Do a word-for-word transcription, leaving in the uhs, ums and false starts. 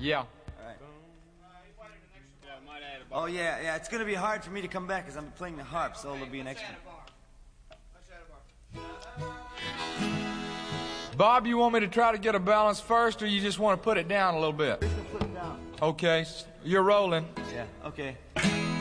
Yeah. All right. Oh, yeah, yeah. It's going to be hard for me to come back because I'm playing the harp, so it'll be an extra. Bob, you want me to try to get a balance first, or you just want to put it down a little bit? Just gonna put it down. Okay, you're rolling. Yeah, okay.